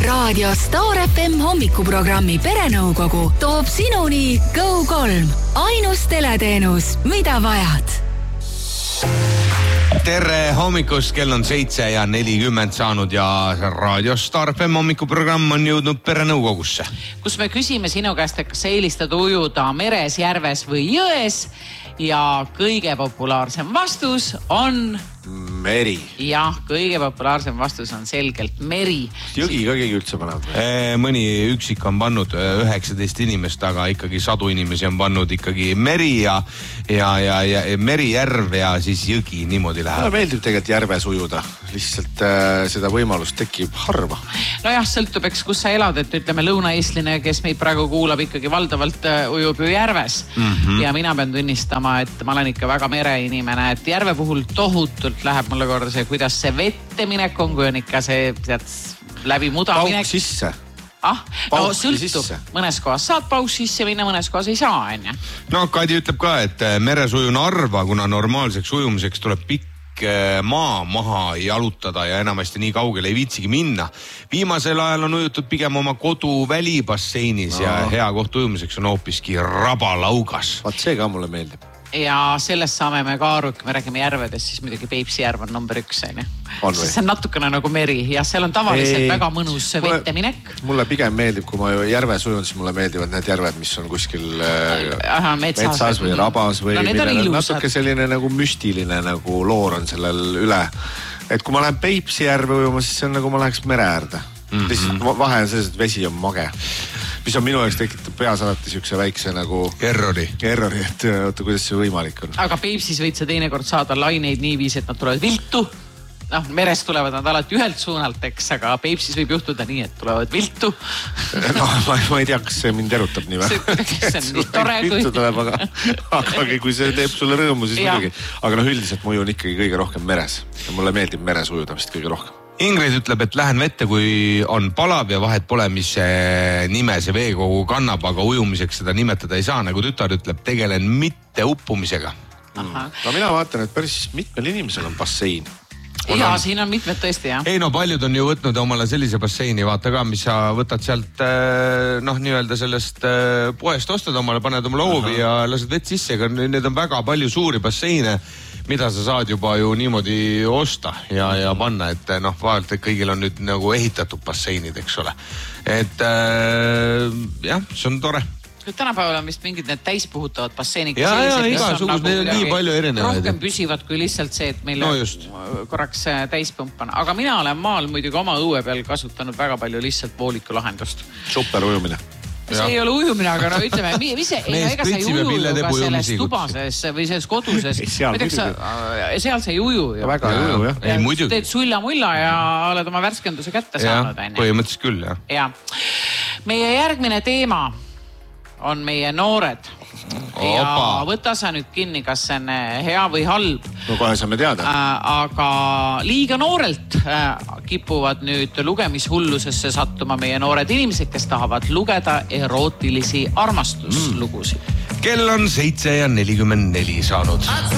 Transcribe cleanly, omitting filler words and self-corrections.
Raadio Star FM hommikuprogrammi Perenõukogu toob sinuni Go3. Ainus teleteenus, mida vajad. Tere hommikust, kell on 7:40 saanud ja Raadio Star FM hommikuprogramm on jõudnud Perenõukogusse. Kus me küsime sinu käest, kas sa eelistad ujuda meres, järves või jões ja kõige populaarsem vastus on... Meri. Jah, kõige populaarsem vastus on selgelt meri. Jõgi ka keegi üldse pannud? Mõni üksik on pannud 19 inimest, aga ikkagi 100 inimesi on pannud ikkagi meri ja meri, järv ja siis jõgi, niimoodi läheb. Mulle meeldib tegelikult järves ujuda, lihtsalt seda võimalust tekib harva. Nojah, sõltub, eks kus sa elad, et ütleme lõunaeestline, kes meid praegu kuulab ikkagi valdavalt ujub ju järves. Ja mina pean tunnistama, et ma olen ikka väga mereinimene, et järve puhul tohutult läheb mulle korda see, kuidas see vette minek on, kui on ikka see läbi muda minek. Pauk sisse. No sõltub. Mõnes kohas saad pauk sisse minna, mõnes kohas ei saa, enne. No Kadi ütleb ka, et meres ujun harva, kuna normaalseks ujumiseks tuleb pikk maa maha jalutada ja enamasti nii kaugele ei viitsigi minna. Viimasel ajal on ujutud pigem oma kodu välibasseinis ja hea koht ujumiseks on hoopiski Rabalaugas. Vaat see ka mulle meeldib. Ja sellest saame me ka aru, kui me räägime järvedest, siis muidugi Peipsi järv on number 1. See on natukene nagu meri ja seal on tavaliselt väga mõnus vette minek. Mulle pigem meeldib, kui ma järves ujun, siis mulle meeldivad need järved, mis on kuskil metsas või rabas või natuke selline nagu müstiline nagu loor on sellel üle. Et kui ma lähen Peipsi järve ujuma, siis see on nagu ma läheks mere äärde. Vahe on selles, et vesi on mage. Mis on minu jaoks tekitab peas alati siukse väikse nagu... Errori, et oota, kuidas see võimalik on. Aga Peipsis võid sa teinekord saada laineid niiviisi, et nad tulevad viltu. Meres tulevad nad alati ühelt suunalt, eks, aga Peipsis võib juhtuda nii, et tulevad viltu. Ma ei tea, kas see mind erutab nii väga. See on nii tore, viltu tuleb, aga kui see teeb sulle rõõmu, siis muidugi. Aga üldiselt ma ujun ikkagi kõige rohkem meres. Ja mulle meeldib meres ujuda vist kõige rohkem. Ingrid ütleb, et lähen vette, kui on palav ja vahet pole, mis nime see veekogu kannab, aga ujumiseks seda nimetada ei saa. Nagu tütar ütleb, tegelen mitte uppumisega. No mina vaatan, et päris mitmel inimesel on bassein. Ja siin on mitmed tõesti, jah. Ei, no paljud on ju võtnud omale sellise basseini, vaata ka, mis sa võtad sealt, nii-öelda sellest poest ostad omale, paned oma hoovi ja lased vett sisse. Need on väga palju suuri basseine, mida sa saad juba ju niimoodi osta ja panna, et vaevalt, et kõigil on nüüd nagu ehitatud basseinid, eks ole. Et jah, see on tore. Tänapäeval on vist mingid need täispuhutavad basseinid. Ja igasugused, need on nii palju erinevaid. Rohkem püsivad kui lihtsalt see, et meil korraks täispumpan. Aga mina olen maal muidugi oma õue peal kasutanud väga palju lihtsalt vooliku lahendust. Super ujumine. See ei ole ujumine, aga ütleme, ega sa ei uju ka selles tubases või selles koduses. Seal sa ei uju. Väga ei uju, jah. Ei, muidugi. Teed sulla-mulla ja oled oma värskenduse kätte saanud. Põhimõtteliselt küll, jah. Meie järgmine teema on meie noored. Ja võta sa nüüd kinni, kas see on hea või halb. No kohe saame teada. Aga liiga noorelt kipuvad nüüd lugemishullusesse sattuma meie noored inimesed, kes tahavad lugeda erootilisi armastuslugusid. Kell on 7:44 saanud.